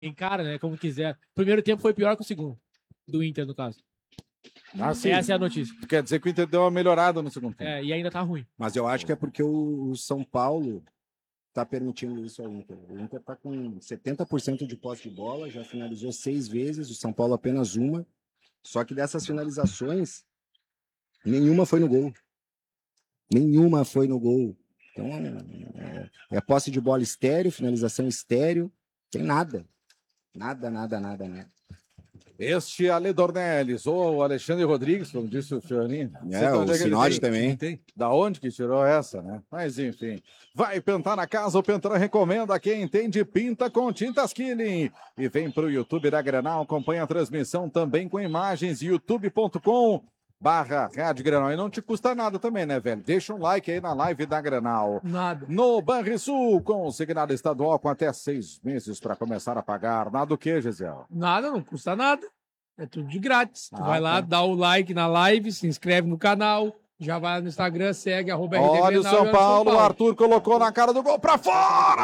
encara, né? Como quiser. O primeiro tempo foi pior que o segundo. Do Inter, no caso. Sim. Essa é a notícia. Quer dizer que o Inter deu uma melhorada no segundo tempo. E ainda tá ruim. Mas eu acho que é porque o São Paulo tá permitindo isso ao Inter. O Inter tá com 70% de posse de bola, já finalizou 6 vezes, o São Paulo apenas uma. Só que dessas finalizações, nenhuma foi no gol. Nenhuma foi no gol. Então, é posse de bola estéreo, finalização estéreo, tem nada. Nada. Este Ale Dornelles, ou o Alexandre Rodrigues, como disse o Fiorinho. O Sinote também. Da onde que tirou essa, né? Mas enfim. Vai pintar na casa, o Pentan recomenda quem entende, pinta com tintas Killing. E vem pro YouTube da Grenal, acompanha a transmissão também com imagens, youtube.com/Rádio Grenal. E não te custa nada também, né, velho? Deixa um like aí na live da Grenal. Nada. No Banrisul, consignado estadual com até 6 meses para começar a pagar. Nada o que, Gisele? Nada, não custa nada. É tudo de grátis. Tu vai lá, dá o like na live, se inscreve no canal, já vai no Instagram, segue @RD Olha o São Paulo, o Arthur colocou na cara do gol pra fora!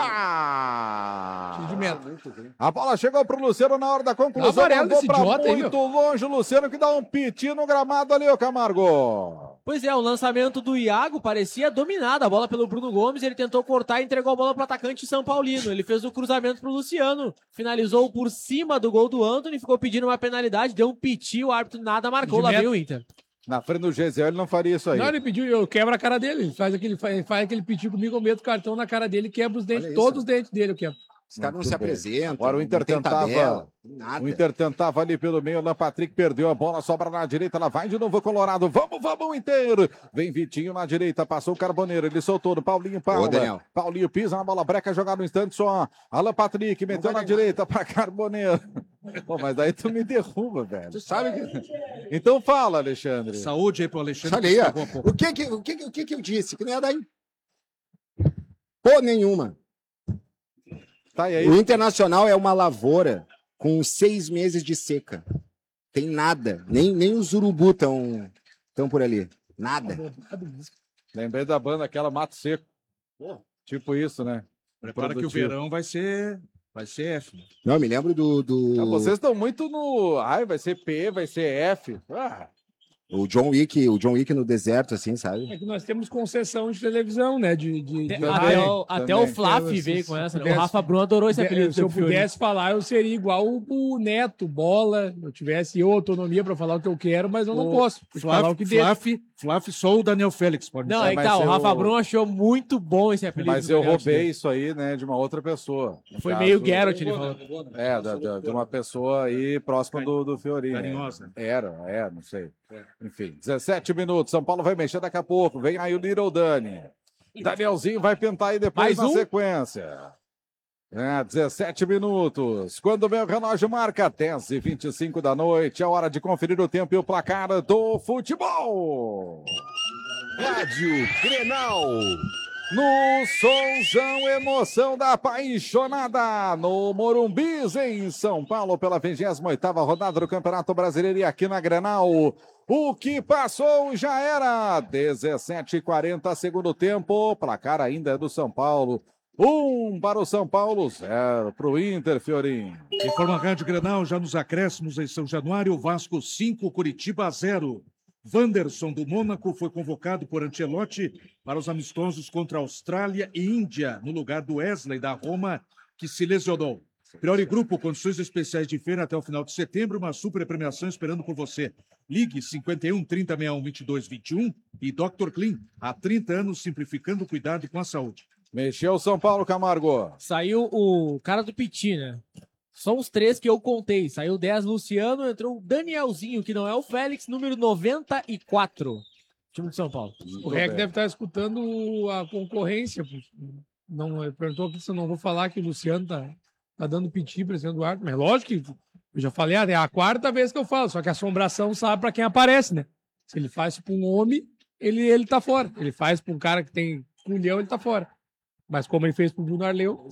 De meta. A bola chegou pro Luciano na hora da conclusão. Amarelo desse idiota aí, muito longe o Luciano que dá um piti no gramado ali, ô Camargo. Pois é, o lançamento do Iago parecia dominado, a bola pelo Bruno Gomes, ele tentou cortar e entregou a bola pro atacante São Paulino, ele fez o cruzamento pro Luciano, finalizou por cima do gol do Antony, ficou pedindo uma penalidade, deu um piti, o árbitro nada marcou, lá veio o Inter. Na frente do Gesiel ele não faria isso aí. Não, ele pediu, eu quebro a cara dele, ele faz aquele piti comigo, eu meto o cartão na cara dele, quebra os dentes, todos os dentes dele eu quebro. Os caras não se apresentam. Agora o Inter tentava. O Inter tentava ali pelo meio. O Patrick perdeu a bola, sobra na direita. Ela vai de novo, Colorado. Vamos, Inter. Vem Vitinho na direita. Passou o Carboneiro. Ele soltou no Paulinho Paula. Paulinho pisa na bola breca, jogado no instante só. Alan Patrick meteu na direita para Carboneiro. Pô, mas daí tu me derruba, velho. Tu sabe que. Então fala, Alexandre. Saúde aí pro Alexandre. Olha aí, o que eu disse? Que não ia dar em pô nenhuma. Tá aí. O Internacional é uma lavoura com 6 meses de seca. Tem nada. Nem os urubu estão por ali. Nada. Lembrei da banda aquela Mato Seco. Pô. Tipo isso, né? Prepara que o verão vai ser F. Não, eu me lembro do... Vocês estão muito no... Ai, vai ser P, vai ser F. O John Wick no deserto, assim, sabe? É que nós temos concessão de televisão, né? Até o Flávio veio com essa. O Rafa Bruno adorou esse apelido. Se eu pudesse falar, eu seria igual o Neto, Bola. Eu tivesse autonomia para falar o que eu quero, mas eu não posso. Falar o que Flávio, sou o Daniel Félix. Pode não, o Rafa Bruno achou muito bom esse apelido. Mas eu roubei isso aí, né, de uma outra pessoa. Foi meio Geralt, ele falou. De uma pessoa aí próxima do Fiorinho. Carinhosa. Não sei. Enfim, 17 minutos. São Paulo vai mexer daqui a pouco. Vem aí o Little Dani. Danielzinho vai pintar aí depois na sequência. 17 minutos. Quando o meu relógio marca 10h25 da noite, é hora de conferir o tempo e o placar do futebol. Rádio Grenal. No Sonzão, emoção da apaixonada no Morumbis, em São Paulo, pela 28ª rodada do Campeonato Brasileiro e aqui na Grenal. O que passou já era 17h40, segundo tempo, placar ainda é do São Paulo. 1 para o São Paulo, 0 para o Inter, Fiorinho. Informa a Rádio Grenal, já nos acréscimos em São Januário, Vasco 5, Curitiba 0. Wanderson do Mônaco foi convocado por Ancelotti para os amistosos contra Austrália e Índia, no lugar do Wesley da Roma, que se lesionou. Priori Grupo, condições especiais de feira até o final de setembro, uma super premiação esperando por você. Ligue 51 3061 2221 e Dr. Clean, há 30 anos simplificando o cuidado com a saúde. Mexeu o São Paulo, Camargo. Saiu o cara do Piti, né? São os 3 que eu contei. Saiu 10 Luciano, entrou o Danielzinho, que não é o Félix, número 94. Time de São Paulo. O Rec deve estar escutando a concorrência. Não, perguntou aqui se eu não vou falar que o Luciano tá dando piti para cima do árbitro. Mas lógico que eu já falei, é a 4ª vez que eu falo. Só que a assombração sabe para quem aparece, né? Se ele faz para um homem, ele tá fora. Ele faz para um cara que tem culhão, ele tá fora. Mas como ele fez pro Bruno Arleu,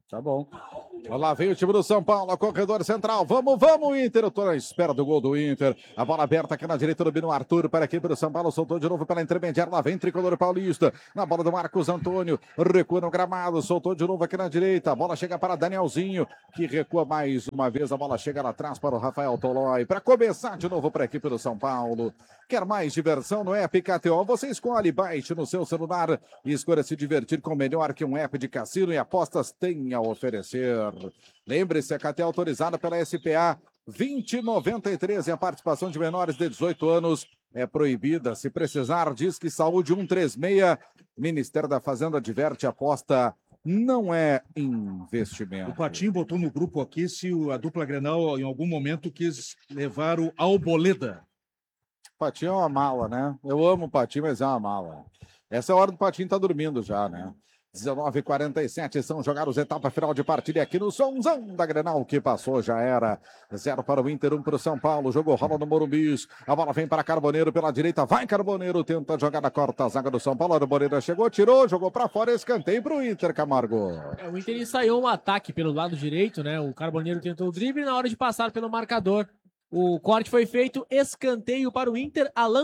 Tá bom. Lá vem o time do São Paulo, corredor central. Vamos, Inter. Eu tô na espera do gol do Inter. A bola aberta aqui na direita do Bino Arthur para a equipe do São Paulo. Soltou de novo pela intermediária. Lá vem Tricolor Paulista. Na bola do Marcos Antônio. Recua no gramado. Soltou de novo aqui na direita. A bola chega para Danielzinho, que recua mais uma vez. A bola chega lá atrás para o Rafael Tolói. Para começar de novo para a equipe do São Paulo. Quer mais diversão no app KTO? Você escolhe, baixe no seu celular e escolha se divertir com o melhor que um app de cassino e apostas tem a oferecer. Lembre-se, a KTO autorizada pela SPA 2093 e a participação de menores de 18 anos é proibida. Se precisar, diz que Saúde 136. Ministério da Fazenda adverte, aposta não é investimento. O Patinho botou no grupo aqui se a dupla Grenal em algum momento quis levar o Alboleda. Patinho é uma mala, né? Eu amo o Patinho, mas é uma mala. Essa é a hora do Patinho tá dormindo já, né? 19h47, são jogados etapa final de partida aqui no Sonzão da Grenal, que passou, já era 0 para o Inter, 1 para o São Paulo, jogou rola no Morumbi, a bola vem para Carboneiro pela direita, vai Carboneiro, tenta jogar na corta, a zaga do São Paulo, Carboneiro chegou, tirou, jogou para fora, escanteio para o Inter, Camargo. O Inter ensaiou um ataque pelo lado direito, né? O Carboneiro tentou o drible na hora de passar pelo marcador. O corte foi feito, escanteio para o Inter,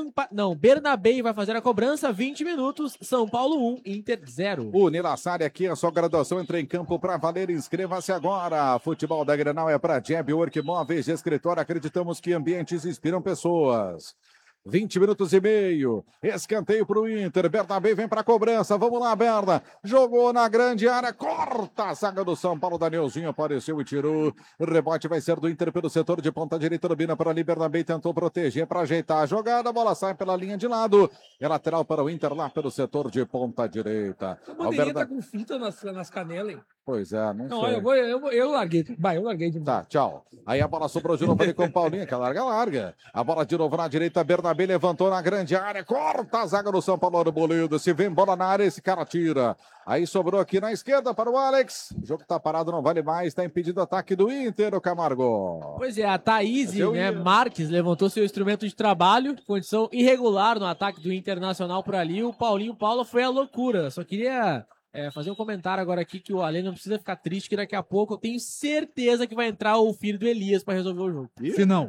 Bernabé vai fazer a cobrança, 20 minutos, São Paulo 1, Inter 0. O Nilassari aqui, a sua graduação entra em campo para valer, inscreva-se agora. Futebol da Grenal é para Jeb Work Móveis de Escritório, acreditamos que ambientes inspiram pessoas. 20 minutos e meio, escanteio para o Inter, Bernabé vem para a cobrança, vamos lá Berna, jogou na grande área, corta a zaga do São Paulo, Danielzinho apareceu e tirou, o rebote vai ser do Inter pelo setor de ponta direita, do Bina para ali, Bernabé tentou proteger para ajeitar a jogada, a bola sai pela linha de lado, é lateral para o Inter lá pelo setor de ponta direita. A bandeirinha tá com fita nas canelas, hein? Pois é, não sei. Eu larguei. Eu larguei de novo. Tá, tchau. Aí a bola sobrou de novo ali com o Paulinho, que larga. A bola de novo na direita, Bernabé levantou na grande área, corta a zaga do São Paulo do Bolido. Se vem bola na área, esse cara tira. Aí sobrou aqui na esquerda para o Alex. O jogo tá parado, não vale mais. Tá impedido o ataque do Inter, o Camargo. Pois é, a Thaís, né, Marques levantou seu instrumento de trabalho. Condição irregular no ataque do Internacional por ali. O Paulo foi a loucura. Só queria fazer um comentário agora aqui que o Alê não precisa ficar triste, que daqui a pouco eu tenho certeza que vai entrar o filho do Elias para resolver o jogo. Final.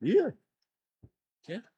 Quê?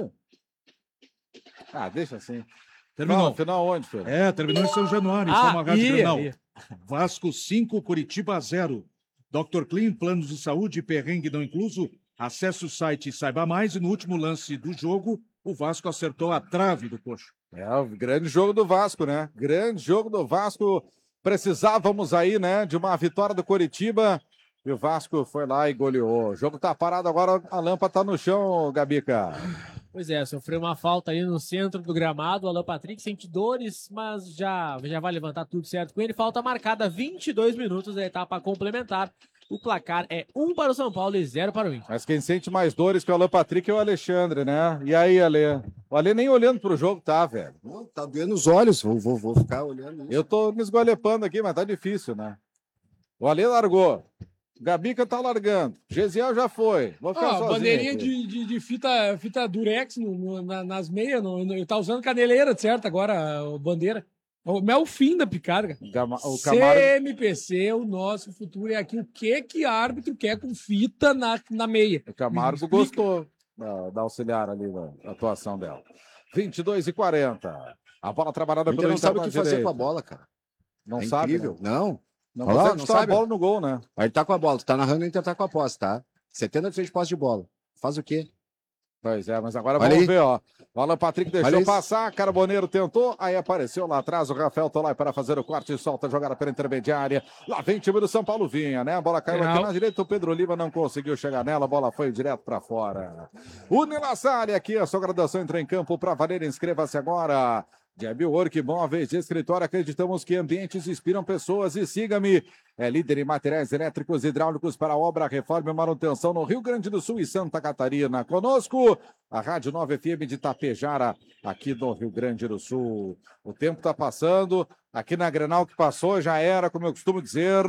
Ah, deixa assim. Terminou. Final onde, filho? Terminou em São Januário, em uma Rádio Grenal. Vasco 5, Curitiba 0. Dr. Clean, planos de saúde, perrengue não incluso. Acesse o site e saiba mais. E no último lance do jogo, o Vasco acertou a trave do coxo. O grande jogo do Vasco, né? Grande jogo do Vasco. Precisávamos aí, né, de uma vitória do Coritiba. E o Vasco foi lá e goleou. O jogo tá parado agora, a lâmpada tá no chão, Gabica. Pois é, sofreu uma falta ali no centro do gramado. O Alan Patrick sente dores, mas já vai levantar tudo certo com ele. Falta marcada, 22 minutos da etapa complementar. O placar é 1 para o São Paulo e 0 para o Inter. Mas quem sente mais dores que o Alan Patrick é o Alexandre, né? E aí, Ale? O Ale nem olhando pro jogo tá, velho. Não, tá doendo os olhos. Vou ficar olhando isso. Eu tô me esgoelepando aqui, mas tá difícil, né? O Ale largou. Gabica tá largando. Gesiel já foi. Vou ficar sozinho. Bandeirinha de fita durex nas meias. Tá usando caneleira, certo? Agora, bandeira. É o fim da picada. O Camargo... CMPC, o nosso futuro é aqui. O que árbitro quer com fita na meia? O Camargo gostou da auxiliar ali, da atuação dela. 22h40. A bola trabalhada pelo Inter. Não sabe o que fazer com a bola, cara. Não sabe? Incrível. Não. Não consegue chutar a bola no gol, né? Aí ele tá com a bola. Tu tá narrando, o Inter tá com a posse, tá? 70% de posse de bola. Faz o quê? Pois é, mas agora vamos ver, ó. O Alan Patrick deixou passar, Carboneiro tentou, aí apareceu lá atrás o Rafael Tolói para fazer o corte e solta a jogada pela intermediária. Lá vem o time do São Paulo, vinha, né? A bola caiu aqui na direita, o Pedro Lima não conseguiu chegar nela, a bola foi direto para fora. O Nilassari aqui, a sua graduação entra em campo para valer, inscreva-se agora. Jeb Work Móveis de Escritório, acreditamos que ambientes inspiram pessoas e siga-me. É líder em materiais elétricos e hidráulicos para obra, reforma e manutenção no Rio Grande do Sul e Santa Catarina. Conosco, a Rádio 9 FM de Tapejara, aqui no Rio Grande do Sul. O tempo está passando, aqui na Grenal que passou já era, como eu costumo dizer,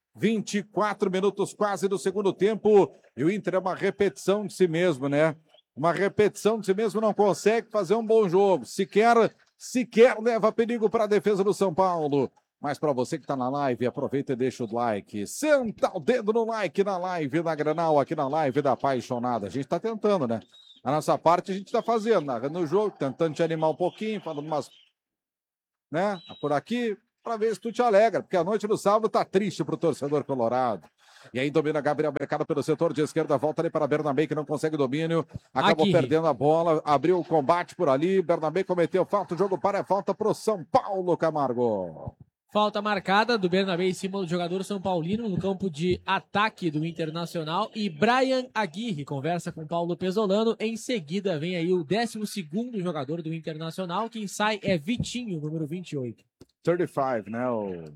24 minutos quase do segundo tempo. E o Inter é uma repetição de si mesmo, né? Uma repetição de si mesmo, não consegue fazer um bom jogo. Sequer leva perigo para a defesa do São Paulo. Mas para você que está na live, aproveita e deixa o like. Senta o dedo no like na live da Grenal, aqui na live da Apaixonada. A gente está tentando, né? A nossa parte a gente está fazendo, narrando o jogo, tentando te animar um pouquinho, falando umas, né, por aqui, para ver se tu te alegra, porque a noite do sábado tá triste pro torcedor colorado. E aí domina Gabriel Mercado pelo setor de esquerda, volta ali para Bernabé, que não consegue domínio, acabou Aguirre. perdendo a bola, abriu o combate por ali, Bernabé cometeu falta, o jogo para, falta pro São Paulo, Camargo. Falta marcada do Bernabé em cima do jogador São Paulino no campo de ataque do Internacional. E Brian Aguirre conversa com Paulo Pesolano. Em seguida vem aí o 12º jogador do Internacional. Quem sai é Vitinho, número 28. 35, né?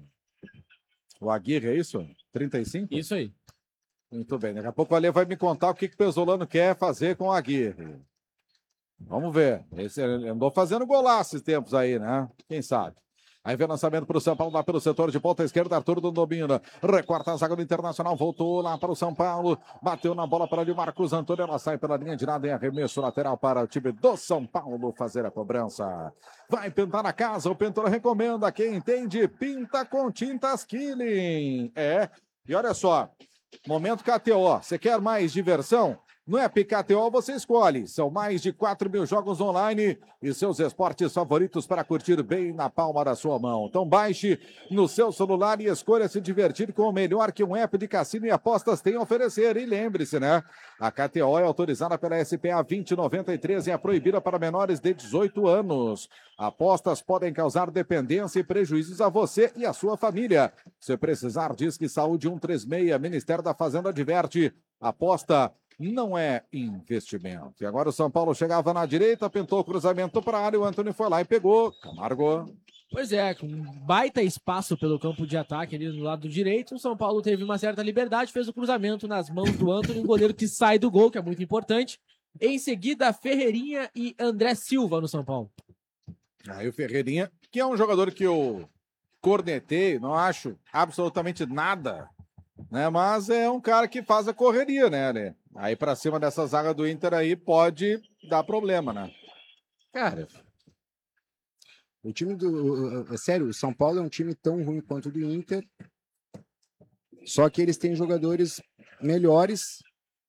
O Aguirre, é isso? 35? Isso aí. Muito bem. Daqui a pouco o Alê vai me contar o que o Pesolano quer fazer com o Aguirre. Vamos ver. Ele andou fazendo golaço esses tempos aí, né? Quem sabe? Aí vem o lançamento para o São Paulo, lá pelo setor de ponta esquerda, Arthur do domina, recorta a zaga do Internacional, voltou lá para o São Paulo, bateu na bola para ali o Marcos Antônio, ela sai pela linha de nada em arremesso lateral para o time do São Paulo fazer a cobrança. Vai pintar na casa, o pintor recomenda, quem entende, pinta com tintas Killing. E olha só, momento KTO, você quer mais diversão? No App KTO você escolhe. São mais de 4.000 jogos online e seus esportes favoritos para curtir bem na palma da sua mão. Então baixe no seu celular e escolha se divertir com o melhor que um app de cassino e apostas tem a oferecer. E lembre-se, né? A KTO é autorizada pela SPA 2093 e é proibida para menores de 18 anos. Apostas podem causar dependência e prejuízos a você e a sua família. Se precisar, diz que Saúde 136, Ministério da Fazenda adverte. Aposta não é investimento. E agora o São Paulo chegava na direita, pintou o cruzamento para a área, o Antônio foi lá e pegou. Camargo. Pois é, com um baita espaço pelo campo de ataque ali do lado direito, o São Paulo teve uma certa liberdade, fez o cruzamento nas mãos do Antônio, um goleiro que sai do gol, que é muito importante. Em seguida, Ferreirinha e André Silva no São Paulo. Aí o Ferreirinha, que é um jogador que eu cornetei, não acho absolutamente nada, né? Mas é um cara que faz a correria, né? Aí pra cima dessa zaga do Inter aí pode dar problema, né? Cara, o time do... Sério, o São Paulo é um time tão ruim quanto o do Inter, só que eles têm jogadores melhores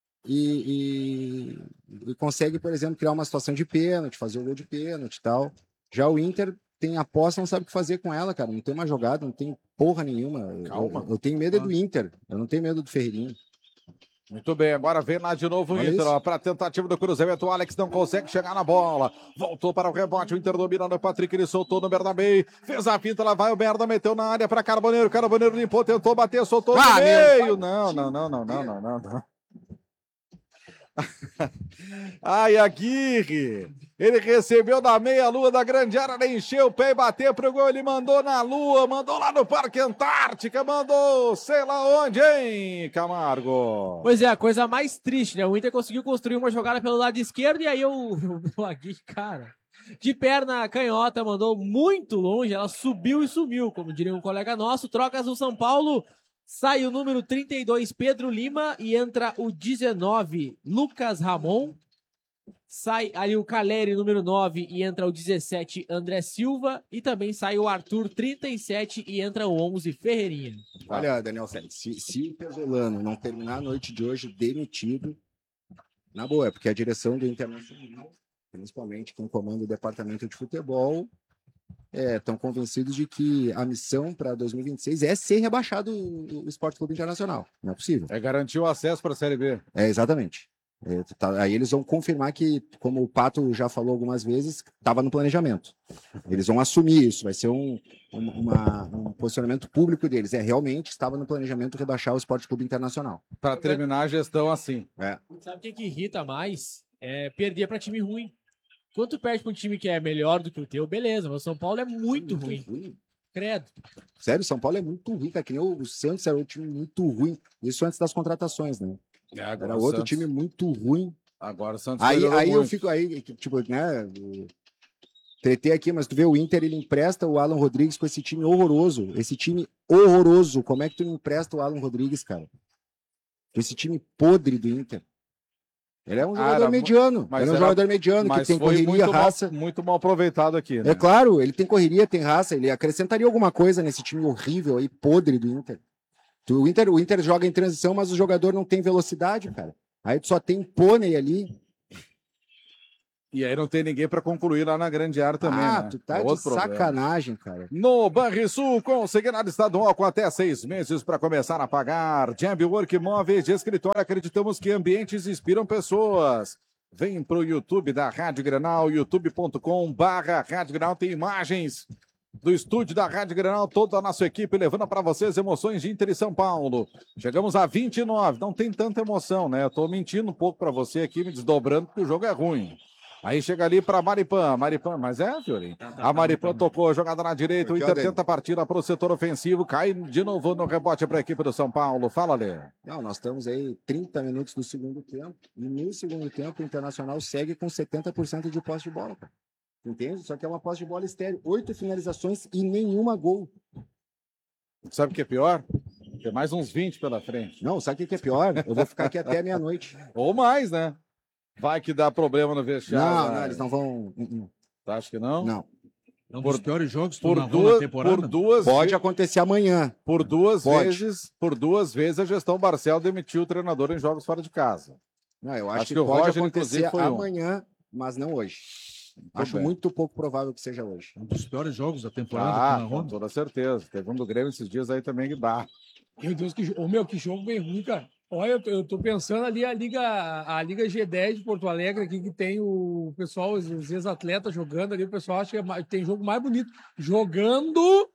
e conseguem, por exemplo, criar uma situação de pênalti, fazer o gol de pênalti e tal. Já o Inter tem aposta, não sabe o que fazer com ela, cara. Não tem uma jogada, não tem porra nenhuma. Calma. Eu tenho medo do Inter, eu não tenho medo do Ferreirinha. Muito bem, agora vem lá de novo o Inter, para a tentativa do cruzamento, o Alex não consegue chegar na bola, voltou para o rebote, o Inter dominando o Patrick, ele soltou no Bernabé, fez a pinta, lá vai o Berda, meteu na área para Carboneiro limpou, tentou bater, soltou no meio, não. Ai, Aguirre, ele recebeu da meia-lua da grande área, ele encheu o pé e bateu pro gol, ele mandou na lua, mandou lá no Parque Antártica, mandou sei lá onde, hein, Camargo? Pois é, a coisa mais triste, né? O Inter conseguiu construir uma jogada pelo lado esquerdo e aí o Aguirre, cara, de perna canhota, mandou muito longe, ela subiu e sumiu, como diria um colega nosso. Trocas do São Paulo. Sai o número 32, Pedro Lima, e entra o 19, Lucas Ramon. Sai ali o Caleri, número 9, e entra o 17, André Silva. E também sai o Arthur, 37, e entra o 11, Ferreirinha. Olha, Daniel Sérgio, se o Pesolano não terminar a noite de hoje demitido, na boa, é porque a direção do Internacional, principalmente com o comando do departamento de futebol, estão convencidos de que a missão para 2026 é ser rebaixado o Esporte Clube Internacional. Não é possível. É garantir o acesso para a Série B. Exatamente. Aí eles vão confirmar que, como o Pato já falou algumas vezes, estava no planejamento. Eles vão assumir isso, vai ser um posicionamento público deles. Realmente estava no planejamento rebaixar o Esporte Clube Internacional. Para terminar a gestão assim. Sabe o que irrita mais? É perder para time ruim. Quando tu perde pra um time que é melhor do que o teu, beleza, mas o São Paulo é muito ruim. Credo. Sério, o São Paulo é muito ruim, cara. Que nem o Santos era um time muito ruim. Isso antes das contratações, né? Era outro Santos, time muito ruim. Agora o Santos Aí muito. eu fico aí, tipo, né? Tretei aqui, mas tu vê o Inter, ele empresta o Alan Rodrigues com esse time horroroso. Esse time horroroso. Como é que tu não empresta o Alan Rodrigues, cara? Com esse time podre do Inter. Ele é um jogador mediano. Mas ele é um jogador mediano que tem correria, raça. Muito mal aproveitado aqui, né? É claro, ele tem correria, tem raça. Ele acrescentaria alguma coisa nesse time horrível aí, podre do Inter. O Inter joga em transição, mas o jogador não tem velocidade, cara. Aí tu só tem pônei ali. E aí não tem ninguém para concluir lá na grande área também, né? Tu tá de sacanagem, cara. No Banrisul, consignado estadual com até 6 meses para começar a pagar. Jab Work Móveis de escritório, acreditamos que ambientes inspiram pessoas. Vem pro YouTube da Rádio Grenal, youtube.com/Rádio Grenal, tem imagens do estúdio da Rádio Grenal, toda a nossa equipe levando para vocês emoções de Inter e São Paulo. Chegamos a 29, não tem tanta emoção, né? Eu tô mentindo um pouco para você aqui, me desdobrando, porque o jogo é ruim. Aí chega ali para Maripã, mas Fiorinho. A Maripã tocou a jogada na direita, o Inter tenta a partida para o setor ofensivo, cai de novo no rebote para a equipe do São Paulo. Fala, Lê. Não, nós estamos aí 30 minutos do segundo tempo, e no segundo tempo o Internacional segue com 70% de posse de bola, cara. Entende? Só que é uma posse de bola estéril, 8 finalizações e nenhuma gol. Sabe o que é pior? Tem mais uns 20 pela frente. Não, sabe o que é pior? Eu vou ficar aqui até meia-noite. Ou mais, né? Vai que dá problema no vestiário. Não, eles não vão. Tá, acho que não? Não. É um dos piores jogos na temporada. Pode acontecer amanhã. Por duas vezes a gestão Barcel demitiu o treinador em jogos fora de casa. Não, eu acho que pode Roger, acontecer amanhã, mas não hoje. Acho muito pouco provável que seja hoje. Um dos piores jogos da temporada. Com toda certeza. Teve um do Grêmio esses dias aí também que dá. Meu Deus, que jogo bem ruim, cara. Olha, eu tô pensando ali a Liga G10 de Porto Alegre aqui, que tem o pessoal, os ex-atletas jogando ali, o pessoal acha que tem jogo mais bonito. Jogando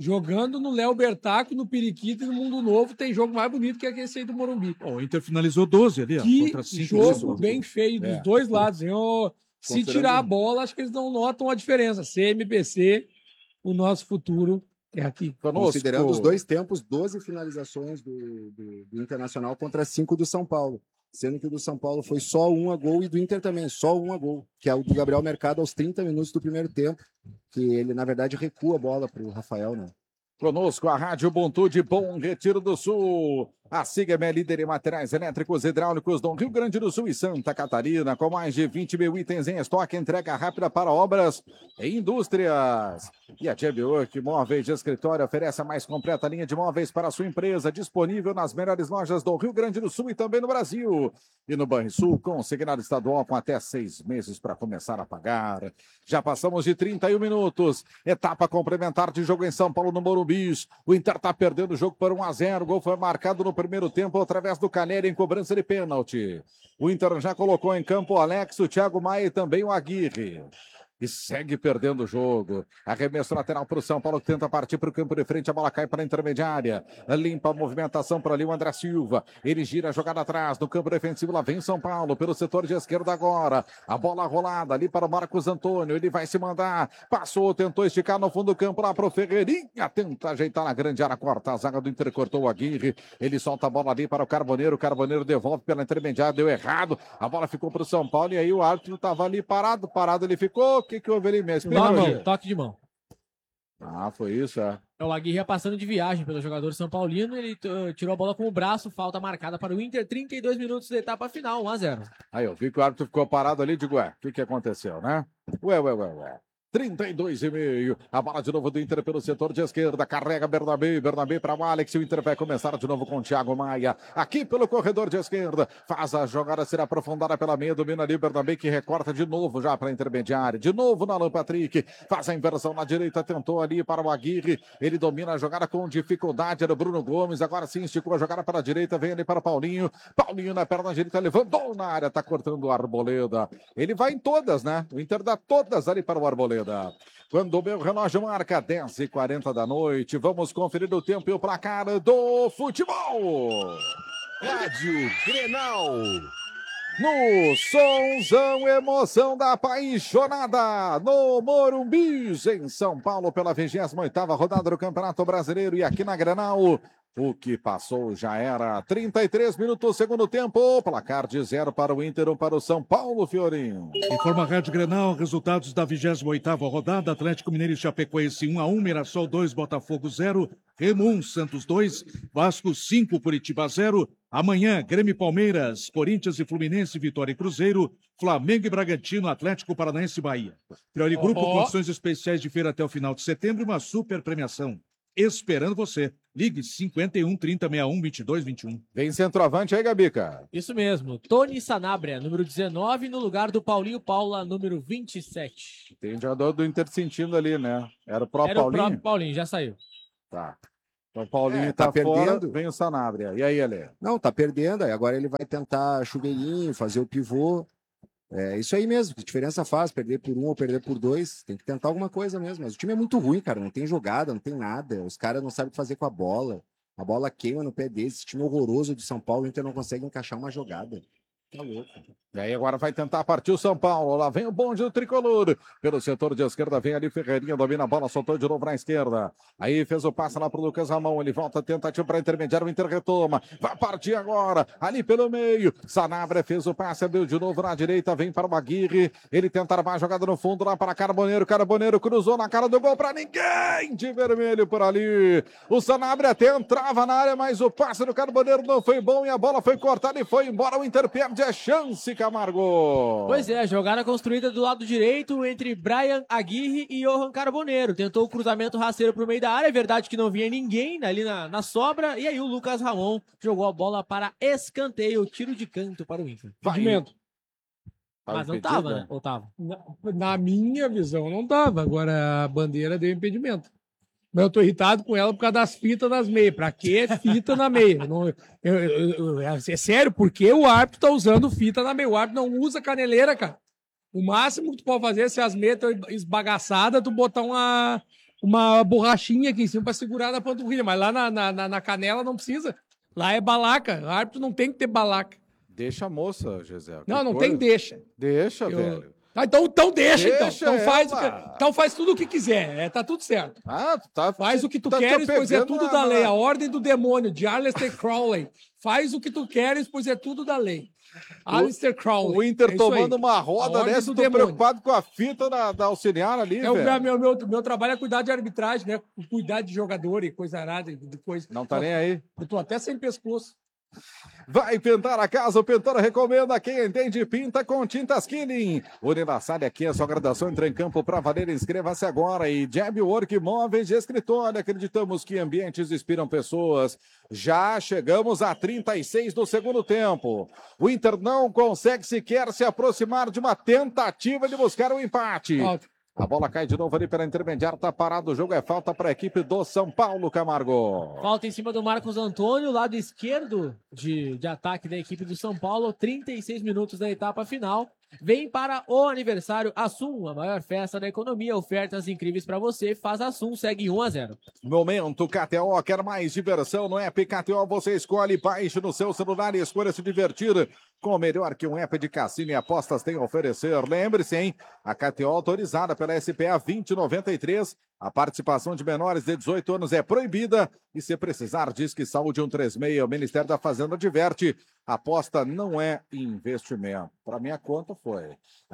no Léo Bertaco, no Periquito e no Mundo Novo, tem jogo mais bonito que esse aí do Morumbi. O Inter finalizou 12 ali, que contra 5. Jogo bem feio dos dois lados. Se tirar a bola, acho que eles não notam a diferença. CMPC, o nosso futuro é aqui. Considerando os dois tempos, 12 finalizações do Internacional contra 5 do São Paulo. Sendo que o do São Paulo foi só 1 a gol e do Inter também, só 1 a gol. Que é o do Gabriel Mercado aos 30 minutos do primeiro tempo. Que ele, na verdade, recua a bola para o Rafael, né? Conosco a Rádio Ubuntu de Bom Retiro do Sul. A Sigam é líder em materiais elétricos e hidráulicos do Rio Grande do Sul e Santa Catarina, com mais de 20 mil itens em estoque, entrega rápida para obras e indústrias. E a Jab Work Móveis de Escritório oferece a mais completa linha de móveis para a sua empresa, disponível nas melhores lojas do Rio Grande do Sul e também no Brasil. E no Banrisul, consignado estadual com até 6 meses para começar a pagar. Já passamos de 31 minutos. Etapa complementar de jogo em São Paulo, no Morumbi. O Inter está perdendo o jogo por 1-0. O gol foi marcado no primeiro tempo através do Caleri em cobrança de pênalti. O Inter já colocou em campo o Alex, o Thiago Maia e também o Aguirre. E segue perdendo o jogo. Arremesso lateral para o São Paulo, que tenta partir para o campo de frente. A bola cai para a intermediária. Limpa a movimentação para ali o André Silva. Ele gira a jogada atrás no campo defensivo. Lá vem São Paulo pelo setor de esquerda agora. A bola rolada ali para o Marcos Antônio. Ele vai se mandar. Passou, tentou esticar no fundo do campo lá para o Ferreirinha. Tenta ajeitar na grande área. Corta a zaga do Inter, cortou o Aguirre. Ele solta a bola ali para o Carboneiro. O Carboneiro devolve pela intermediária. Deu errado. A bola ficou para o São Paulo. E aí o árbitro estava ali parado. Parado ele ficou. O que houve ali mesmo? Toque de mão. Ah, foi isso, é. O Aguirre ia passando de viagem pelo jogador São Paulino, ele tirou a bola com o braço, falta marcada para o Inter, 32 minutos da etapa final, 1-0. Aí eu vi que o árbitro ficou parado ali, digo, o que aconteceu, né? Ué. 32,5. A bola de novo do Inter pelo setor de esquerda. Carrega Bernabé para o Alex. O Inter vai começar de novo com o Thiago Maia. Aqui pelo corredor de esquerda. Faz a jogada ser aprofundada pela meia. Domina ali o Bernabé, que recorta de novo já para a intermediária. De novo na Alan Patrick. Faz a inversão na direita. Tentou ali para o Aguirre. Ele domina a jogada com dificuldade. Era o Bruno Gomes. Agora sim esticou a jogada para a direita. Vem ali para o Paulinho. Paulinho na perna direita. Levantou na área. Tá cortando o Arboleda. Ele vai em todas, né? O Inter dá todas ali para o Arboleda. Quando o meu relógio marca 10h40 da noite, vamos conferir o tempo e o placar do futebol. Rádio Grenal. No Sonzão, emoção da apaixonada, no Morumbi, em São Paulo, pela 28ª rodada do Campeonato Brasileiro. E aqui na Grenal, O que passou já era 33 minutos, segundo tempo. Placar de 0 para o Inter, 1 para o São Paulo, Fiorinho. Informa a Rádio Grenal, resultados da 28ª rodada. Atlético Mineiro e Chapecoense 1-1, Mirassol 2, Botafogo 0, Remo 1, Santos 2, Vasco 5, Curitiba 0. Amanhã, Grêmio e Palmeiras, Corinthians e Fluminense, Vitória e Cruzeiro, Flamengo e Bragantino, Atlético Paranaense e Bahia. Priori Grupo, condições especiais de feira até o final de setembro e uma super premiação. Esperando você. Ligue 51 30 61 22 21. Vem centroavante aí, Gabica. Isso mesmo. Tony Sanabria, número 19, no lugar do Paulinho Paula, número 27. Tem jogador do Inter sentindo ali, né? Era o próprio Era o Paulinho? próprio Paulinho, já saiu. Tá. Então o Paulinho tá tá fora, perdendo. vem o Sanabria. E aí, Ale? Não, tá perdendo. Aí agora ele vai tentar chuveirinho, fazer o pivô. É isso aí mesmo. Que diferença faz? Perder por 1 ou perder por 2? Tem que tentar alguma coisa mesmo. Mas o time é muito ruim, cara. Não tem jogada, não tem nada. Os caras não sabem o que fazer com a bola. A bola queima no pé desse. Esse time horroroso de São Paulo, o Inter não consegue encaixar uma jogada. Tá louco. E aí agora vai tentar partir o São Paulo. Lá vem o bonde do tricolor. Pelo setor de esquerda vem ali Ferreirinha, domina a bola, soltou de novo na esquerda. Aí fez o passe lá pro Lucas Ramon. Ele volta, tentativa para intermediário, o Inter retoma. Vai partir agora, ali pelo meio. Sanabria fez o passe, abriu de novo na direita, vem para o Aguirre. Ele tenta armar a jogada no fundo lá para Carboneiro. Carboneiro cruzou na cara do gol para ninguém. De vermelho por ali. O Sanabria até entrava na área, mas o passe do Carboneiro não foi bom e a bola foi cortada e foi embora. O Inter perde a chance, Camargo. Pois é, jogada construída do lado direito entre Brian Aguirre e Johan Carboneiro. Tentou o cruzamento rasteiro pro meio da área. É verdade que não vinha ninguém ali na sobra. E aí o Lucas Ramon jogou a bola para escanteio, tiro de canto para o Inter. Impedimento. Mas não tava, né? Ou tava? Na minha visão, não tava. Agora a bandeira deu impedimento. Mas eu tô irritado com ela por causa das fitas das meias. Pra que fita na meia? É sério, por que o árbitro tá usando fita na meia? O árbitro não usa caneleira, cara. O máximo que tu pode fazer, se as meias estão esbagaçadas, tu botar uma borrachinha aqui em cima pra segurar na panturrilha. Mas lá na canela não precisa. Lá é balaca. O árbitro não tem que ter balaca. Deixa a moça, Gisele. Não tem deixa. Deixa, velho. Ah, então deixa. Ela. Então faz tudo o que quiser. Tá tudo certo. Tá. Faz o que tu tá queres, pois é tudo da lei. A na- ordem do demônio, de Aleister Crowley. Faz o que tu queres, pois é tudo da lei. Aleister Crowley. O Inter É isso aí. tomando uma A roda ordem dessa, do tô demônio. preocupado com a fita da auxiliar ali, É velho. meu trabalho é cuidar de arbitragem, né? Cuidar de jogador e coisa arada, de coisa. Não tá nem aí. Eu tô até sem pescoço. Vai pintar a casa, o pintor recomenda. Quem entende, pinta com tintas Killing. Unilassale aqui, a sua graduação entra em campo para valer. Inscreva-se agora. E Jab Work Móveis de Escritório. Acreditamos que ambientes inspiram pessoas. Já chegamos a 36 do segundo tempo. O Inter não consegue sequer se aproximar de uma tentativa de buscar um empate. Falta. A bola cai de novo ali pela intermediária, tá parado o jogo, é falta para a equipe do São Paulo, Camargo. Falta em cima do Marcos Antônio, lado esquerdo de ataque da equipe do São Paulo, 36 minutos da etapa final. Vem para o aniversário Assum, a maior festa da economia, ofertas incríveis para você. Faz Assum, segue 1-0. Momento KTO, quer mais diversão no app KTO? Você escolhe, baixe no seu celular e escolha se divertir com o melhor que um app de cassino e apostas tem a oferecer. Lembre-se, hein? A KTO autorizada pela SPA 2093. A participação de menores de 18 anos é proibida e se precisar, diz que Saúde 136. O Ministério da Fazenda adverte. Aposta não é investimento. Para minha conta foi.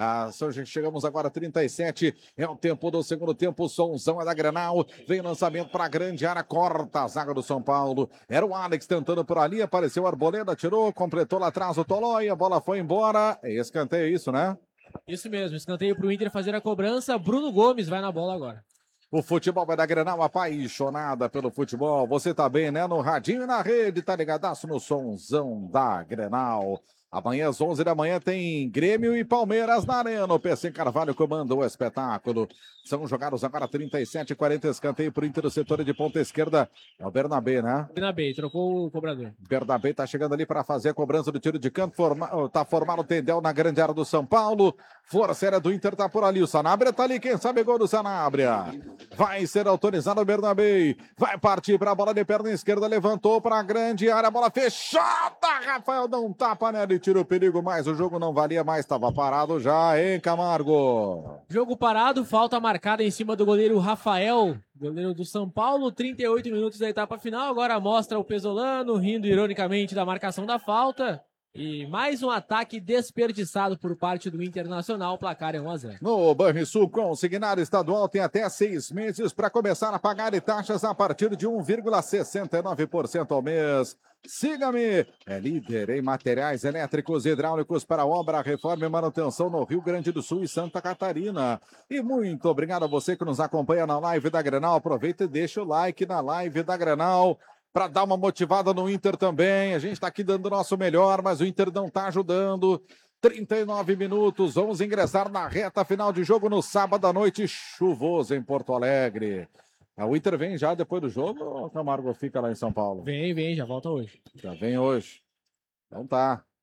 Chegamos agora a 37. É o tempo do segundo tempo. O somzão é da Grenal. Vem lançamento para a grande área. Corta a zaga do São Paulo. Era o Alex tentando por ali. Apareceu o Arboleda. Tirou. Completou lá atrás o Tolói. A bola foi embora. É escanteio isso, né? Isso mesmo, escanteio para o Inter fazer a cobrança. Bruno Gomes vai na bola agora. O futebol vai da Grenal, apaixonada pelo futebol. Você tá bem, né? No radinho e na rede, tá ligadaço no somzão da Grenal. Amanhã às 11 da manhã tem Grêmio e Palmeiras na Arena. O PC Carvalho comanda o espetáculo. São jogados agora 37 e 40, escanteio pro Inter, o setor de ponta esquerda. É o Bernabé, né? Bernabé, trocou o cobrador. Bernabé tá chegando ali para fazer a cobrança do tiro de canto. Tá formado o Tendel na grande área do São Paulo. Força aérea do Inter tá por ali. O Sanabria tá ali. Quem sabe gol do Sanabria. Vai ser autorizado o Bernabé. Vai partir para a bola de perna esquerda. Levantou para a grande área. Bola fechada. Rafael dá um tapa nela e tira o perigo, mas o jogo não valia mais, estava parado já, hein, Camargo? Jogo parado, falta marcada em cima do goleiro Rafael, goleiro do São Paulo, 38 minutos da etapa final, agora mostra o Pesolano, rindo ironicamente da marcação da falta. E mais um ataque desperdiçado por parte do Internacional, placar é 1-0. No Banrisul, consignado estadual tem até 6 meses para começar a pagar taxas a partir de 1,69% ao mês. Siga-me, é líder em materiais elétricos e hidráulicos para obra, reforma e manutenção no Rio Grande do Sul e Santa Catarina. E muito obrigado a você que nos acompanha na live da Grenal. Aproveita e deixa o like na live da Grenal para dar uma motivada no Inter também. A gente está aqui dando o nosso melhor, mas o Inter não está ajudando. 39 minutos, vamos ingressar na reta final de jogo no sábado à noite, chuvoso em Porto Alegre. O Inter vem já depois do jogo ou o Camargo fica lá em São Paulo? Vem, já volta hoje. Já vem hoje. Então tá.